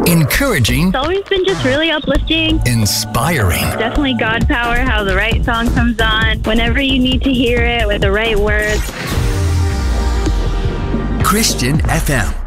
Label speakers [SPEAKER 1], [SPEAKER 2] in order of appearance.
[SPEAKER 1] Encouraging.
[SPEAKER 2] It's always been just really uplifting.
[SPEAKER 1] Inspiring.
[SPEAKER 2] Definitely God power, how the right song comes on whenever you need to hear it with the right words.
[SPEAKER 1] Christian FM.